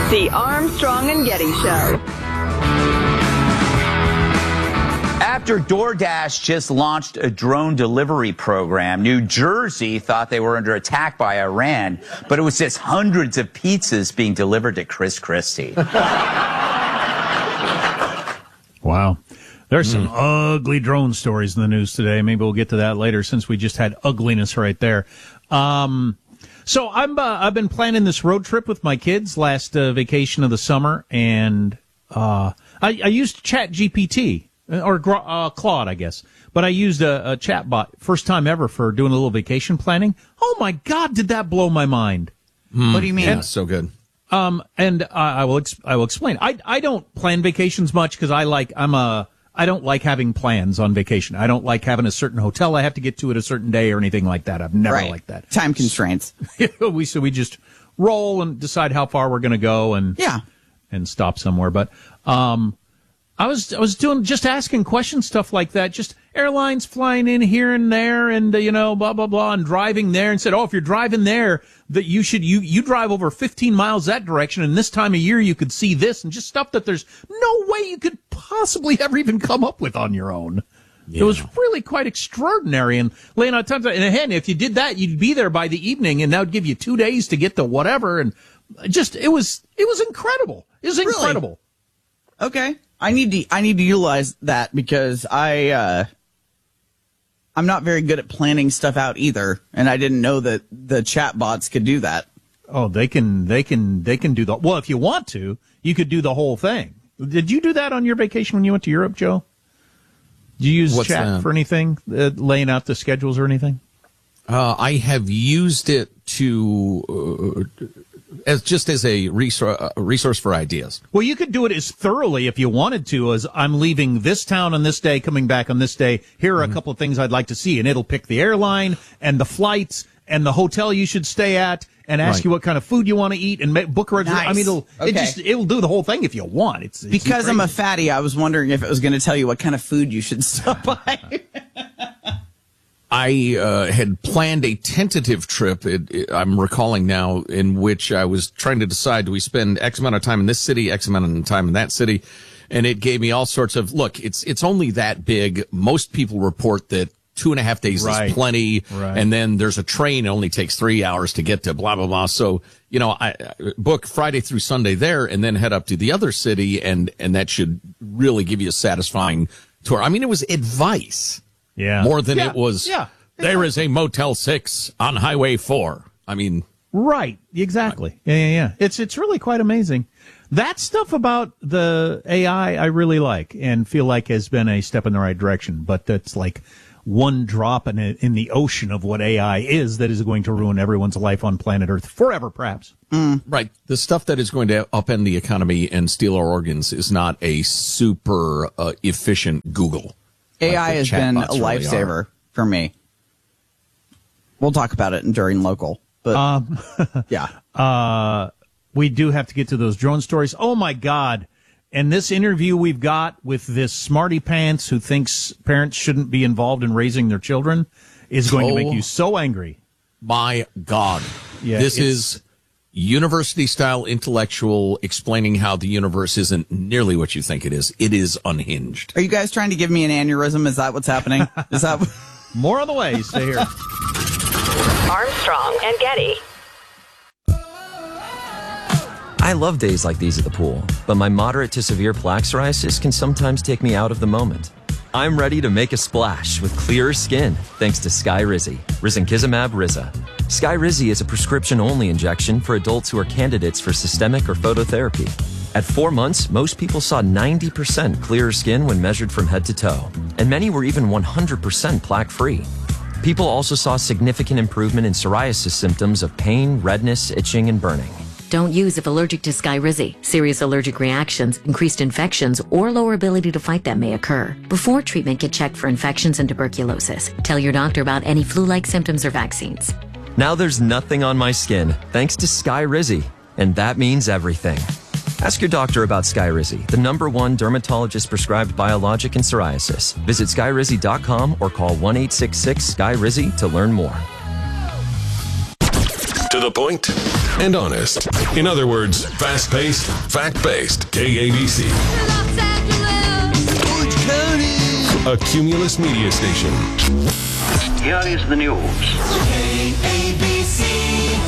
The Armstrong and Getty Show. After DoorDash just launched a drone delivery program, New Jersey thought they were under attack by Iran, but it was just hundreds of pizzas being delivered to Chris Christie. Wow. There's some ugly drone stories in the news today. Maybe we'll get to that later since we just had ugliness right there. So I've been planning this road trip with my kids last vacation of the summer, and I used ChatGPT or Claude, I guess, but I used a chat bot first time ever for doing a little vacation planning. Oh my God, did that blow my mind? What do you mean? And, so good. And I will explain. I don't plan vacations much because I don't like having plans on vacation. I don't like having a certain hotel I have to get to at a certain day or anything like that. I've never liked that. Time constraints. we just roll and decide how far we're going to go and stop somewhere. But I was just asking questions, stuff like that. Just airlines flying in here and there, and blah blah blah, and driving there, and said, if you're driving there, that you drive over 15 miles that direction, and this time of year you could see this, and just stuff that there's no way you could possibly ever even come up with on your own. Yeah. It was really quite extraordinary, and laying out times. And again, if you did that, you'd be there by the evening, and that would give you 2 days to get to whatever, and just it was incredible. It was incredible. Really? Okay. I need to utilize that because I'm not very good at planning stuff out either, and I didn't know that the chat bots could do that. Oh, they can do that. Well, if you want to, you could do the whole thing. Did you do that on your vacation when you went to Europe, Joe? Did you use chat for anything, laying out the schedules or anything? I have used it to as a resource for ideas. Well, you could do it as thoroughly if you wanted to as I'm leaving this town on this day, coming back on this day. Here are a couple of things I'd like to see. And it'll pick the airline and the flights and the hotel you should stay at and ask you what kind of food you want to eat and book a reservation. I mean, it'll do the whole thing if you want. It's because I'm a fatty, I was wondering if it was going to tell you what kind of food you should stop by. I had planned a tentative trip, I'm recalling now, in which I was trying to decide, do we spend X amount of time in this city, X amount of time in that city? And it gave me all sorts of, look, it's only that big. Most people report that 2.5 days is plenty. Right. And then there's a train. It only takes 3 hours to get to blah, blah, blah. So, I book Friday through Sunday there and then head up to the other city. And that should really give you a satisfying tour. I mean, it was advice. Yeah. More than it was, there is a Motel 6 on Highway 4. I mean. Right. Exactly. Yeah. It's really quite amazing. That stuff about the AI I really like and feel like has been a step in the right direction. But that's like one drop in the ocean of what AI is that is going to ruin everyone's life on planet Earth forever, perhaps. Right. The stuff that is going to upend the economy and steal our organs is not a super efficient Google. AI has been a lifesaver for me. We'll talk about it during local, but we do have to get to those drone stories. Oh my God. And this interview we've got with this smarty pants who thinks parents shouldn't be involved in raising their children is going to make you so angry. My God. Yeah, this is university-style intellectual explaining how the universe isn't nearly what you think it is. It is unhinged. Are you guys trying to give me an aneurysm? Is that what's happening? Is that more on the way? Stay here. Armstrong and Getty. I love days like these at the pool, but my moderate to severe plaque psoriasis can sometimes take me out of the moment. I'm ready to make a splash with clearer skin thanks to Skyrizi, risankizumab Riza. Skyrizi is a prescription-only injection for adults who are candidates for systemic or phototherapy. At 4 months, most people saw 90% clearer skin when measured from head to toe, and many were even 100% plaque-free. People also saw significant improvement in psoriasis symptoms of pain, redness, itching, and burning. Don't use if allergic to Skyrizi. Serious allergic reactions, increased infections, or lower ability to fight them may occur. Before treatment, get checked for infections and tuberculosis. Tell your doctor about any flu-like symptoms or vaccines. Now there's nothing on my skin, thanks to Skyrizi, and that means everything. Ask your doctor about Skyrizi, the #1 dermatologist-prescribed biologic in psoriasis. Visit Skyrizi.com or call 1-866-SKYRIZI to learn more. to the point, and honest. In other words, fast-paced, fact-based. KABC. Los Angeles. Orange County. A Cumulus media station. Here is the news. KABC.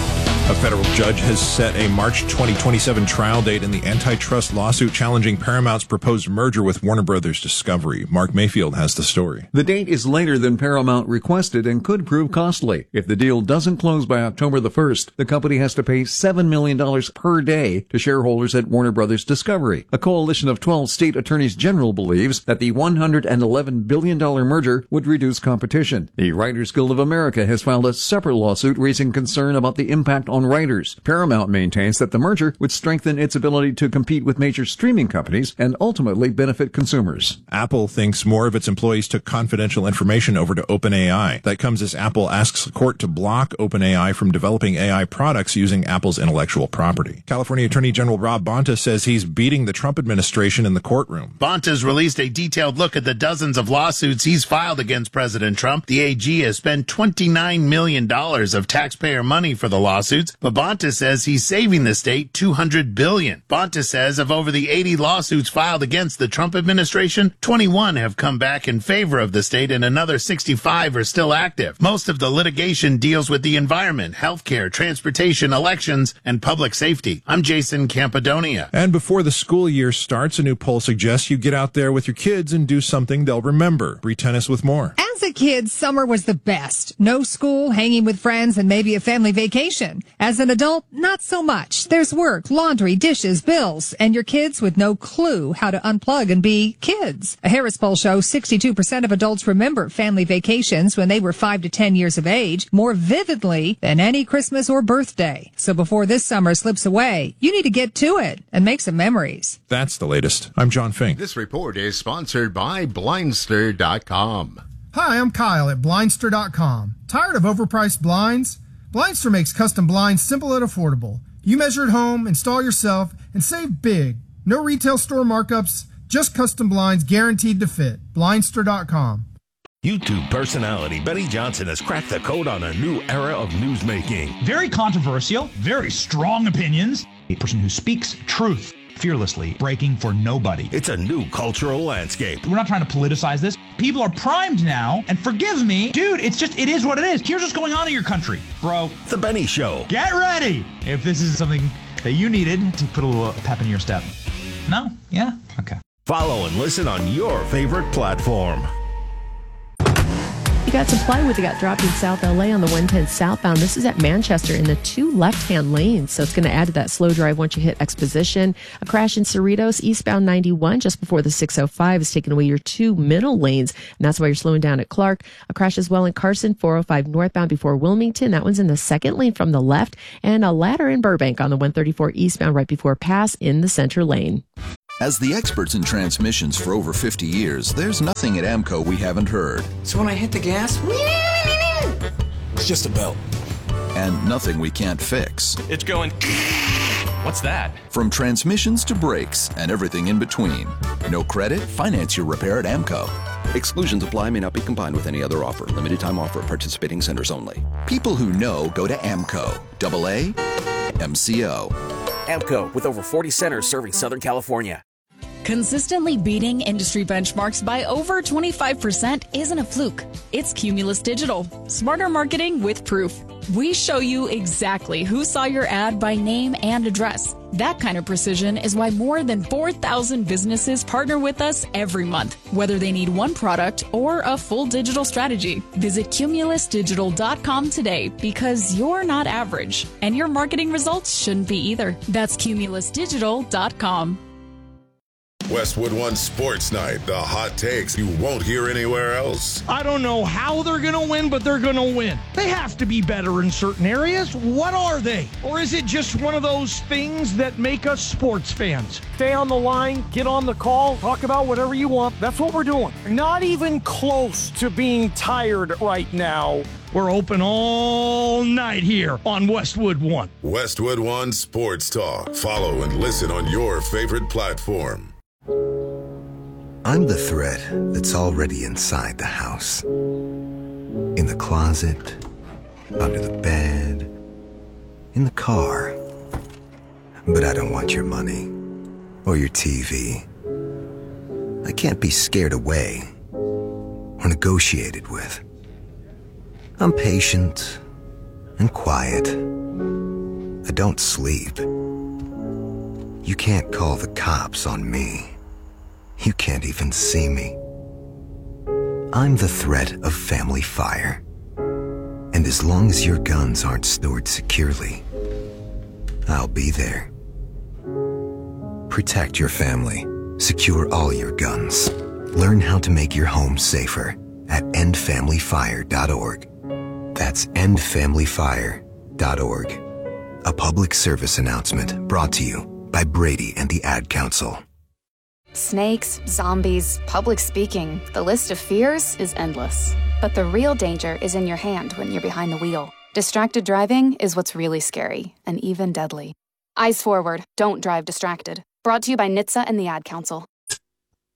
A federal judge has set a March 2027 trial date in the antitrust lawsuit challenging Paramount's proposed merger with Warner Brothers Discovery. Mark Mayfield has the story. The date is later than Paramount requested and could prove costly. If the deal doesn't close by October the 1st, the company has to pay $7 million per day to shareholders at Warner Brothers Discovery. A coalition of 12 state attorneys general believes that the $111 billion merger would reduce competition. The Writers Guild of America has filed a separate lawsuit raising concern about the impact on writers. Paramount maintains that the merger would strengthen its ability to compete with major streaming companies and ultimately benefit consumers. Apple thinks more of its employees took confidential information over to OpenAI. That comes as Apple asks the court to block OpenAI from developing AI products using Apple's intellectual property. California Attorney General Rob Bonta says he's beating the Trump administration in the courtroom. Bonta's released a detailed look at the dozens of lawsuits he's filed against President Trump. The AG has spent $29 million of taxpayer money for the lawsuits, but Bonta says he's saving the state $200 billion. Bonta says of over the 80 lawsuits filed against the Trump administration, 21 have come back in favor of the state and another 65 are still active. Most of the litigation deals with the environment, healthcare, transportation, elections, and public safety. I'm Jason Campadonia. And before the school year starts, a new poll suggests you get out there with your kids and do something they'll remember. Bree Tennis with more. As a kid, summer was the best. No school, hanging with friends, and maybe a family vacation. As an adult, not so much. There's work, laundry, dishes, bills, and your kids with no clue how to unplug and be kids. A Harris poll shows 62% of adults remember family vacations when they were 5 to 10 years of age more vividly than any Christmas or birthday. So before this summer slips away, you need to get to it and make some memories. That's the latest. I'm John Fink. This report is sponsored by Blindster.com. Hi, I'm Kyle at Blindster.com. Tired of overpriced blinds? Blindster makes custom blinds simple and affordable. You measure at home, install yourself, and save big. No retail store markups, just custom blinds guaranteed to fit. Blindster.com. YouTube personality Benny Johnson has cracked the code on a new era of newsmaking. Very controversial, very strong opinions. A person who speaks truth fearlessly, breaking for nobody. It's a new cultural landscape. We're not trying to politicize this. People are primed now, and forgive me, dude, it is what it is. Here's what's going on in your country, bro. The Benny Show. Get ready if this is something that you needed to put a little pep in your step. No? Yeah? Okay. Follow and listen on your favorite platform. You got some plywood that got dropped in South LA on the 110 southbound. This is at Manchester in the 2 left-hand lanes, so it's going to add to that slow drive once you hit Exposition. A crash in Cerritos, eastbound 91, just before the 605 is taking away your 2 middle lanes, and that's why you're slowing down at Clark. A crash as well in Carson, 405 northbound before Wilmington. That one's in the 2nd lane from the left, and a ladder in Burbank on the 134 eastbound right before Pass in the center lane. As the experts in transmissions for over 50 years, there's nothing at AMCO we haven't heard. So when I hit the gas, it's just a belt. And nothing we can't fix. It's going... What's that? From transmissions to brakes and everything in between. No credit? Finance your repair at AMCO. Exclusions apply, may not be combined with any other offer. Limited time offer at participating centers only. People who know go to AMCO. AA MCO. AMCO, with over 40 centers serving Southern California. Consistently beating industry benchmarks by over 25% isn't a fluke. It's Cumulus Digital. Smarter marketing with proof. We show you exactly who saw your ad by name and address. That kind of precision is why more than 4,000 businesses partner with us every month, whether they need one product or a full digital strategy. Visit cumulusdigital.com today because you're not average, and your marketing results shouldn't be either. That's cumulusdigital.com. Westwood One Sports Night, the hot takes you won't hear anywhere else. I don't know how they're going to win, but they're going to win. They have to be better in certain areas. What are they? Or is it just one of those things that make us sports fans? Stay on the line, get on the call, talk about whatever you want. That's what we're doing. Not even close to being tired right now. We're open all night here on Westwood One. Westwood One Sports Talk. Follow and listen on your favorite platform. I'm the threat that's already inside the house. In the closet, under the bed, in the car. But I don't want your money or your TV. I can't be scared away or negotiated with. I'm patient and quiet. I don't sleep. You can't call the cops on me. You can't even see me. I'm the threat of family fire. And as long as your guns aren't stored securely, I'll be there. Protect your family. Secure all your guns. Learn how to make your home safer at endfamilyfire.org. That's endfamilyfire.org. A public service announcement brought to you by Brady and the Ad Council. Snakes, zombies, public speaking, the list of fears is endless. But the real danger is in your hand when you're behind the wheel. Distracted driving is what's really scary and even deadly. Eyes forward, don't drive distracted. Brought to you by NHTSA and the Ad Council.